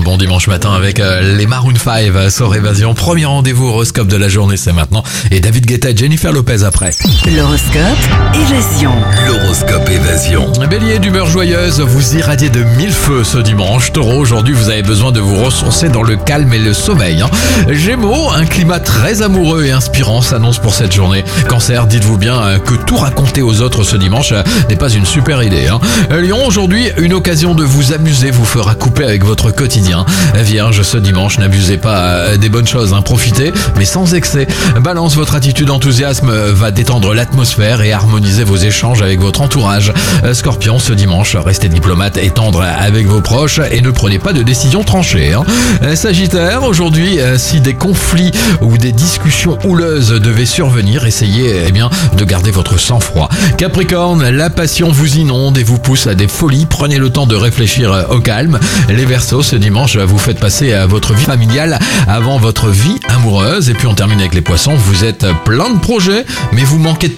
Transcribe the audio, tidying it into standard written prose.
bon dimanche matin avec les Maroon 5 sur Évasion. Premier rendez-vous horoscope de la journée, c'est maintenant. Et David Guetta et Jennifer Lopez après. L'horoscope Évasion. L'horoscope Évasion. Bélier, d'humeur joyeuse, vous irradiez de mille feux ce dimanche. Taureau, aujourd'hui vous avez besoin de vous ressourcer dans le calme et le sommeil. Gémeaux, un climat très amoureux et inspirant s'annonce pour cette journée. Cancer, dites-vous bien que tout raconter aux autres ce dimanche n'est pas une super idée. Lion, aujourd'hui, une occasion de vous amuser vous fera couper avec votre quotidien. Vierge, ce dimanche, n'abusez pas des bonnes choses, profitez, mais sans excès. Balance, votre attitude enthousiasme va détendre l'atmosphère et harmoniser vos échanges avec votre entourage. Scorpion, ce dimanche, restez diplomate et tendre avec vos proches et ne prenez pas de décisions tranchées. Sagittaire, aujourd'hui, si des conflits ou des discussions houleuses devaient survenir, essayez de garder votre sang-froid. Capricorne, la passion vous inonde et vous pousse à des folies, prenez le temps de réfléchir au calme. Les Verseaux, ce dimanche, vous faites passer votre vie familiale avant votre vie amoureuse. Et puis on termine avec les Poissons, vous êtes plein de projets, mais vous manquez de